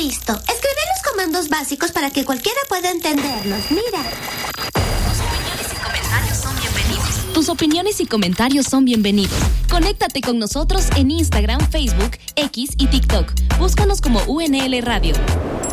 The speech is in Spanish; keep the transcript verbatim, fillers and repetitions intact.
Listo. Escribe los comandos básicos para que cualquiera pueda entenderlos. Mira. Tus opiniones y comentarios son bienvenidos. Conéctate con nosotros en Instagram, Facebook, X y TikTok. Búscanos como U N L Radio.